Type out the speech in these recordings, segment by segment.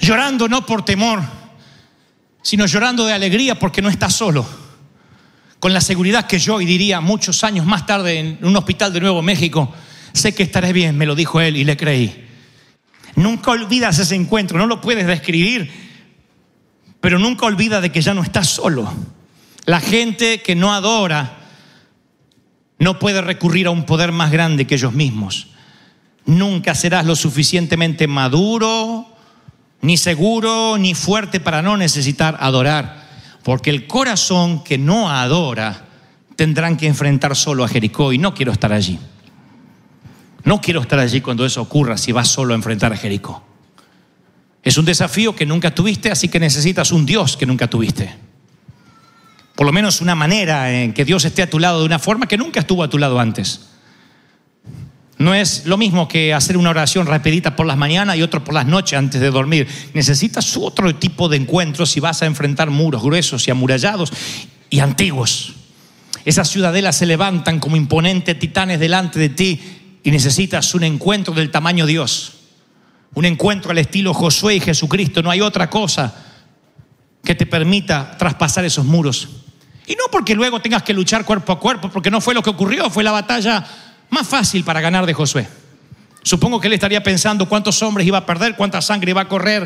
Llorando no por temor, sino llorando de alegría porque no estás solo. Con la seguridad que yo, y diría muchos años más tarde en un hospital de Nuevo México, sé que estaré bien, me lo dijo él y le creí. Nunca olvidas ese encuentro, no lo puedes describir, pero nunca olvida de que ya no estás solo. La gente que no adora no puede recurrir a un poder más grande que ellos mismos. Nunca serás lo suficientemente maduro, ni seguro, ni fuerte para no necesitar adorar. Porque el corazón que no adora tendrán que enfrentar solo a Jericó, y no quiero estar allí. No quiero estar allí cuando eso ocurra, si vas solo a enfrentar a Jericó. Es un desafío que nunca tuviste, así que necesitas un Dios que nunca tuviste. Por lo menos una manera en que Dios esté a tu lado de una forma que nunca estuvo a tu lado antes. No es lo mismo que hacer una oración rapidita por las mañanas y otro por las noches antes de dormir. Necesitas otro tipo de encuentros si vas a enfrentar muros gruesos y amurallados y antiguos. Esas ciudadelas se levantan como imponentes titanes delante de ti y necesitas un encuentro del tamaño Dios. Un encuentro al estilo Josué y Jesucristo. No hay otra cosa que te permita traspasar esos muros. Y no porque luego tengas que luchar cuerpo a cuerpo, porque no fue lo que ocurrió, fue la batalla más fácil para ganar de Josué. Supongo que él estaría pensando cuántos hombres iba a perder, cuánta sangre iba a correr,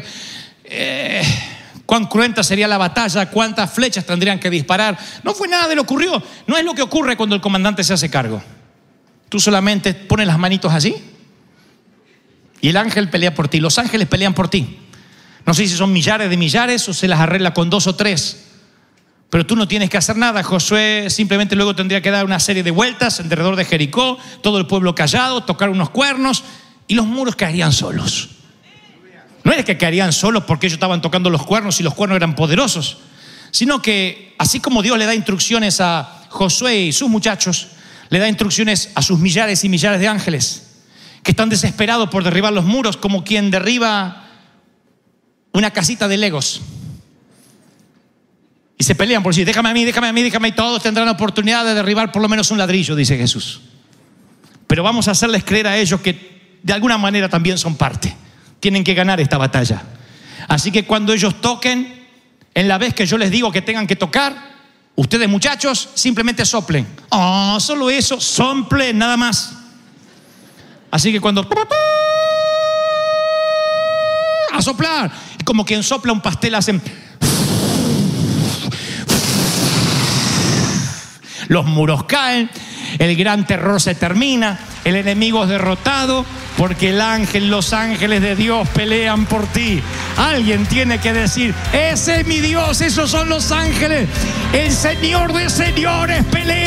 cuán cruenta sería la batalla, cuántas flechas tendrían que disparar. No fue nada de lo que ocurrió. No es lo que ocurre cuando el comandante se hace cargo. Tú solamente pones las manitos así y el ángel pelea por ti. Los ángeles pelean por ti. No sé si son millares de millares o se las arregla con 2 o 3. Pero tú no tienes que hacer nada. Josué simplemente luego tendría que dar una serie de vueltas alrededor de Jericó, todo el pueblo callado, tocar unos cuernos y los muros caerían solos. No es que caerían solos porque ellos estaban tocando los cuernos y los cuernos eran poderosos, sino que así como Dios le da instrucciones a Josué y sus muchachos, le da instrucciones a sus millares y millares de ángeles que están desesperados por derribar los muros, como quien derriba una casita de Legos. Y se pelean por decir, déjame a mí, déjame a mí, déjame, y todos tendrán oportunidad de derribar por lo menos un ladrillo, dice Jesús. Pero vamos a hacerles creer a ellos que de alguna manera también son parte. Tienen que ganar esta batalla. Así que cuando ellos toquen, en la vez que yo les digo que tengan que tocar, ustedes muchachos simplemente soplen. Solo eso, soplen nada más. Así que cuando... a soplar. Como quien sopla un pastel, hacen... Los muros caen, el gran terror se termina, el enemigo es derrotado, porque los ángeles de Dios pelean por ti. Alguien tiene que decir, ese es mi Dios, esos son los ángeles, el Señor de señores pelea